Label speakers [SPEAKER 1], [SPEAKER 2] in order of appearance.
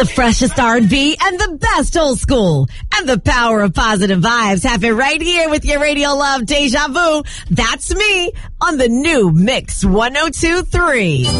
[SPEAKER 1] The freshest R&B and the best old school. And the power of positive vibes happen right here with your radio love, Deja Vu. That's me on the new Mix 102.3.